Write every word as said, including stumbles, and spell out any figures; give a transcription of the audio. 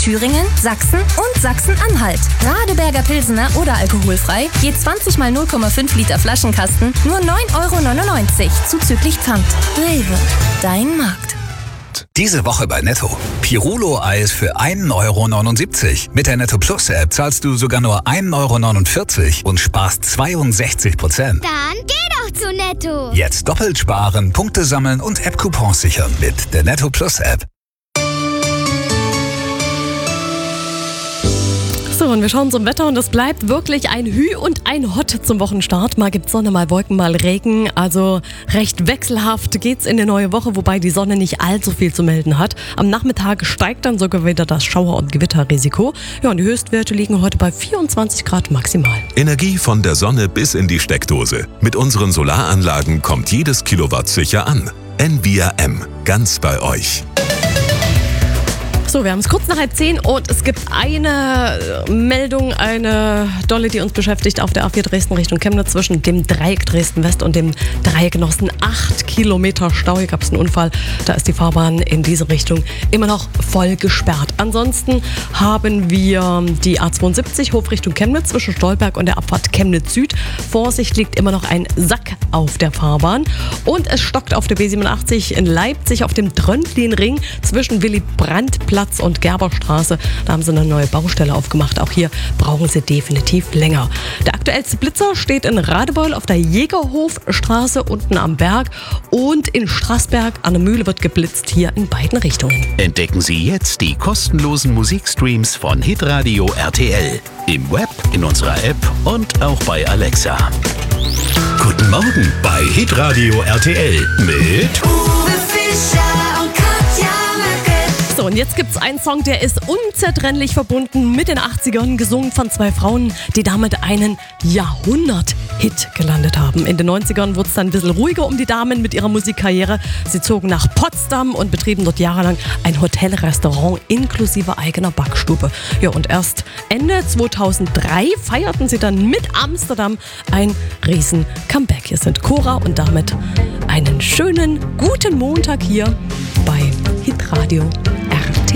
Thüringen, Sachsen und Sachsen-Anhalt. Radeberger Pilsener oder alkoholfrei, je zwanzig mal null Komma fünf Liter Flaschenkasten, nur neun Euro neunundneunzig, zuzüglich Pfand. Rewe, dein Markt. Diese Woche bei Netto. Pirulo-Eis für ein Euro neunundsiebzig. Mit der Netto Plus App zahlst du sogar nur ein Euro neunundvierzig und sparst zweiundsechzig Prozent. Dann geh doch zu Netto. Jetzt doppelt sparen, Punkte sammeln und App-Coupons sichern mit der Netto Plus App. So, und wir schauen zum Wetter und es bleibt wirklich ein Hü und ein Hot zum Wochenstart. Mal gibt's Sonne, mal Wolken, mal Regen. Also recht wechselhaft geht's in die neue Woche, wobei die Sonne nicht allzu viel zu melden hat. Am Nachmittag steigt dann sogar wieder das Schauer- und Gewitterrisiko. Ja, und die Höchstwerte liegen heute bei vierundzwanzig Grad maximal. Energie von der Sonne bis in die Steckdose. Mit unseren Solaranlagen kommt jedes Kilowatt sicher an. N V I A M, ganz bei euch. So, wir haben es kurz nach halb zehn und es gibt eine Meldung, eine dolle, die uns beschäftigt auf der A vier Dresden Richtung Chemnitz zwischen dem Dreieck Dresden-West und dem Dreieck Nossen. Acht Kilometer Stau, hier gab es einen Unfall, da ist die Fahrbahn in diese Richtung immer noch voll gesperrt. Ansonsten haben wir die A zweiundsiebzig Hof Richtung Chemnitz zwischen Stolberg und der Abfahrt Chemnitz Süd. Vorsicht, liegt immer noch ein Sack auf der Fahrbahn und es stockt auf der B siebenundachtzig in Leipzig auf dem Tröndlinring zwischen Willy-Brandt-Platz und Gerberstraße. Da haben sie eine neue Baustelle aufgemacht. Auch hier brauchen sie definitiv länger. Der aktuellste Blitzer steht in Radebeul auf der Jägerhofstraße unten am Berg und in Straßberg an der Mühle wird geblitzt, hier in beiden Richtungen. Entdecken Sie jetzt die kostenlosen Musikstreams von Hitradio R T L. Im Web, in unserer App und auch bei Alexa. Guten Morgen bei Hitradio R T L mit Uwe Fischer und Katja Möcke. So, und jetzt gibt's einen Song, der ist unzertrennlich verbunden mit den achtzigern, gesungen von zwei Frauen, die damit einen Jahrhundert-Hit gelandet haben. In den neunzigern wurde es dann ein bisschen ruhiger um die Damen mit ihrer Musikkarriere. Sie zogen nach Potsdam und betrieben dort jahrelang ein Hotelrestaurant inklusive eigener Backstube. Ja, und erst Ende zweitausenddrei feierten sie dann mit Amsterdam ein riesen Comeback. Hier sind Cora und damit einen schönen, guten Montag hier bei Hitradio